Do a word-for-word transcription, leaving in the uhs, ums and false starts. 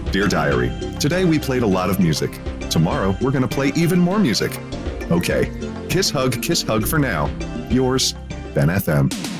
Dear Diary, today we played a lot of music. Tomorrow we're going to play even more music. Okay, kiss hug, kiss hug for now. Yours, Ben F M.